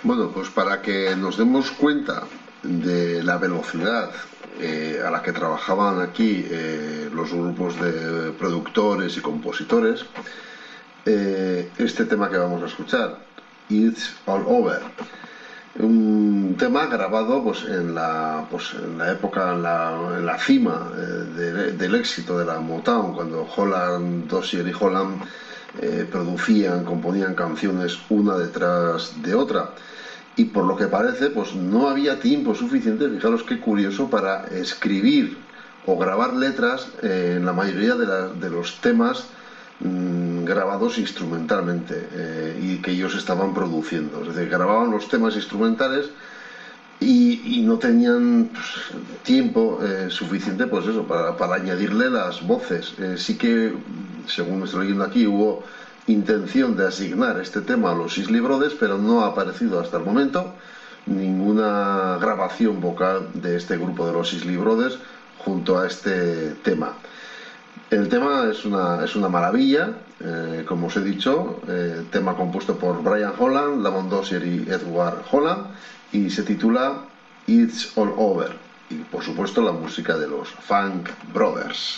Bueno, pues para que nos demos cuenta de la velocidad a la que trabajaban aquí los grupos de productores y compositores, este tema que vamos a escuchar, It's All Over, un tema grabado en la época, en la cima del éxito de la Motown, cuando Holland, Dozier y Holland producían, componían canciones una detrás de otra. Y por lo que parece, pues no había tiempo suficiente, fijaros qué curioso, para escribir o grabar letras en la mayoría de los temas grabados instrumentalmente y que ellos estaban produciendo. Es decir, grababan los temas instrumentales y no tenían tiempo suficiente, pues eso, para añadirle las voces. Sí que, según estoy leyendo aquí, hubo intención de asignar este tema a los Isley Brothers, pero no ha aparecido hasta el momento ninguna grabación vocal de este grupo de los Isley Brothers junto a este tema. El tema es una maravilla, como os he dicho, tema compuesto por Brian Holland, Lamont Dozier y Edward Holland, y se titula It's All Over, y por supuesto la música de los Funk Brothers.